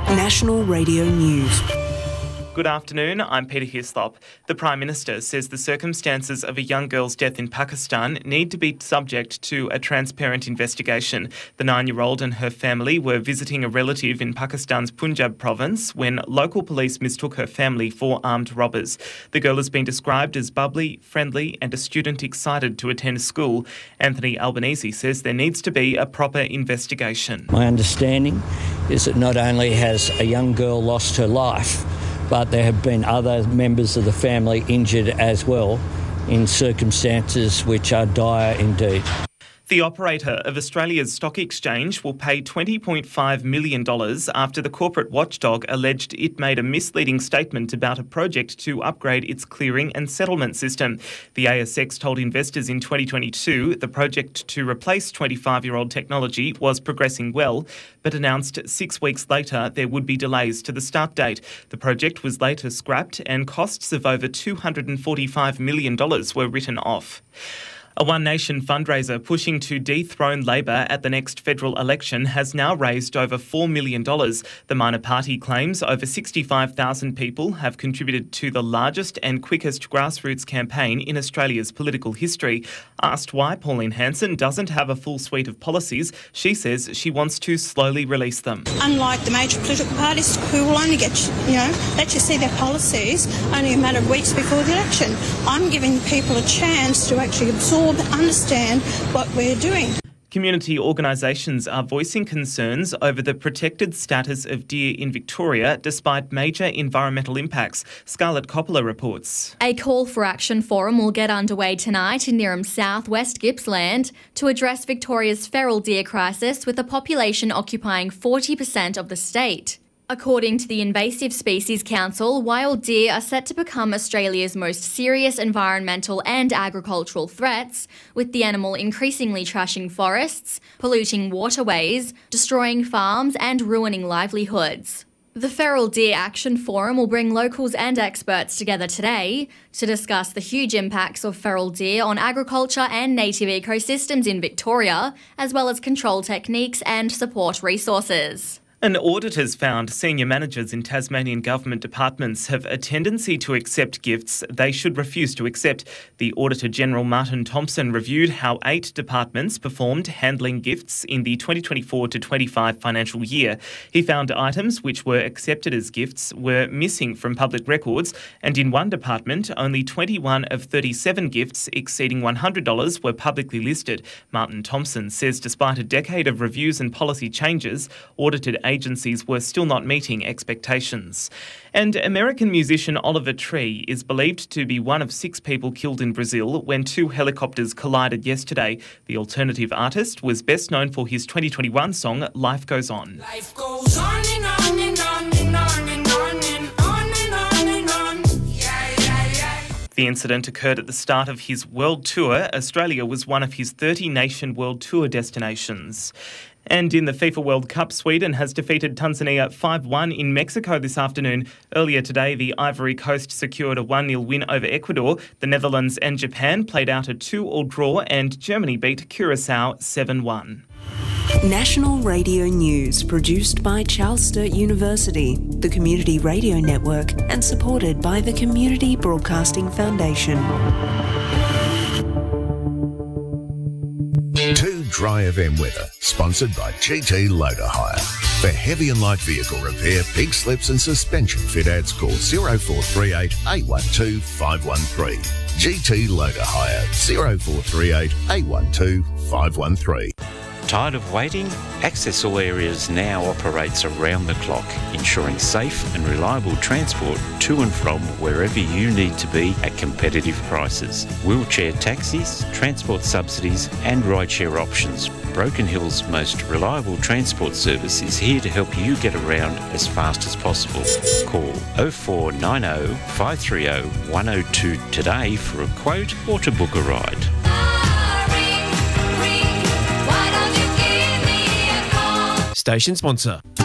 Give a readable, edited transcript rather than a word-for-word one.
National Radio News. Good afternoon, I'm Peter Hislop. The Prime Minister says the circumstances of a young girl's death in Pakistan need to be subject to a transparent investigation. The 9-year-old and her family were visiting a relative in Pakistan's Punjab province when local police mistook her family for armed robbers. The girl has been described as bubbly, friendly and a student excited to attend school. Anthony Albanese says there needs to be a proper investigation. My understanding is that not only has a young girl lost her life, but there have been other members of the family injured as well in circumstances which are dire indeed. The operator of Australia's stock exchange will pay $20.5 million after the corporate watchdog alleged it made a misleading statement about a project to upgrade its clearing and settlement system. The ASX told investors in 2022 the project to replace 25-year-old technology was progressing well, but announced 6 weeks later there would be delays to the start date. The project was later scrapped and costs of over $245 million were written off. A One Nation fundraiser pushing to dethrone Labor at the next federal election has now raised over $4 million. The minor party claims over 65,000 people have contributed to the largest and quickest grassroots campaign in Australia's political history. Asked why Pauline Hanson doesn't have a full suite of policies, she says she wants to slowly release them. Unlike the major political parties who will only let you see their policies only a matter of weeks before the election, I'm giving people a chance to actually absorb, understand what we're doing. Community organisations are voicing concerns over the protected status of deer in Victoria despite major environmental impacts. Scarlett Coppola reports. A call for action forum will get underway tonight in Neerim South, West Gippsland, to address Victoria's feral deer crisis with a population occupying 40% of the state. According to the Invasive Species Council, wild deer are set to become Australia's most serious environmental and agricultural threats, with the animal increasingly trashing forests, polluting waterways, destroying farms and ruining livelihoods. The Feral Deer Action Forum will bring locals and experts together today to discuss the huge impacts of feral deer on agriculture and native ecosystems in Victoria, as well as control techniques and support resources. An audit has found senior managers in Tasmanian government departments have a tendency to accept gifts they should refuse to accept. The Auditor-General Martin Thompson reviewed how 8 departments performed handling gifts in the 2024-25 financial year. He found items which were accepted as gifts were missing from public records, and in one department, only 21 of 37 gifts exceeding $100 were publicly listed. Martin Thompson says despite a decade of reviews and policy changes, audited agencies were still not meeting expectations. And American musician Oliver Tree is believed to be one of 6 people killed in Brazil when 2 helicopters collided yesterday. The alternative artist was best known for his 2021 song Life Goes On. Life goes on and on and on and on and on and on and on and on. Yeah, yeah, yeah. The incident occurred at the start of his world tour. Australia was one of his 30-nation world tour destinations. And in the FIFA World Cup, Sweden has defeated Tanzania 5-1 in Mexico this afternoon. Earlier today, the Ivory Coast secured a 1-0 win over Ecuador. The Netherlands and Japan played out a 2-2 draw, and Germany beat Curaçao 7-1. National Radio News, produced by Charles Sturt University, the Community Radio Network, and supported by the Community Broadcasting Foundation. Too Dry FM weather, sponsored by GT Loader Hire. For heavy and light vehicle repair, pig slips and suspension fit outs, call 0438 812 513. GT Loader Hire, 0438 812 513. Tired of waiting? Access All Areas now operates around the clock, ensuring safe and reliable transport to and from wherever you need to be at competitive prices. Wheelchair taxis, transport subsidies and rideshare options. Broken Hill's most reliable transport service is here to help you get around as fast as possible. Call 0490 530 102 today for a quote or to book a ride. Station sponsor.